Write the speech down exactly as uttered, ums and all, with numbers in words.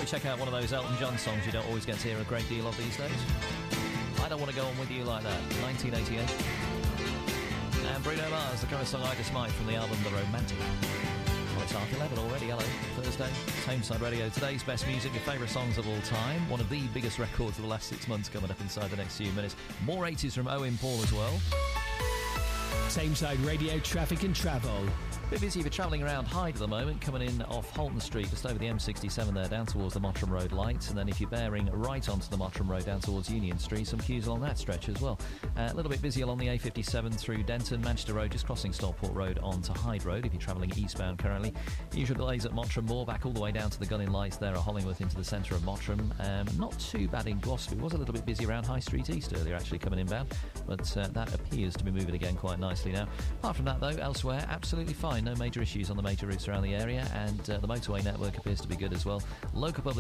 check out one of those Elton John songs you don't always get to hear a great deal of these days. I Don't Want to Go On With You Like That, nineteen eighty-eight. And Bruno Mars, the cover song I Despite from the album The Romantic. Well, it's half eleven already. Hello, Thursday. It's Homeside Radio. Today's best music, your favourite songs of all time. One of the biggest records of the last six months coming up inside the next few minutes. More eighties from Owen Paul as well. Tameside Radio Traffic and Travel. A bit busy if you're travelling around Hyde at the moment, coming in off Halton Street, just over the M sixty-seven there, down towards the Mottram Road lights, and then if you're bearing right onto the Mottram Road down towards Union Street, some queues along that stretch as well. Uh, a little bit busy along the A fifty-seven through Denton, Manchester Road, just crossing Stockport Road onto Hyde Road if you're travelling eastbound currently. Usual delays at Mottram Moor, back all the way down to the Gunning Lights there at Hollingworth into the centre of Mottram. Um, not too bad in Gloucester. It was a little bit busy around High Street East earlier, actually, coming inbound, but uh, that appears to be moving again quite nicely now. Apart from that, though, elsewhere, absolutely fine. No major issues on the major routes around the area, and uh, the motorway network appears to be good as well. Local public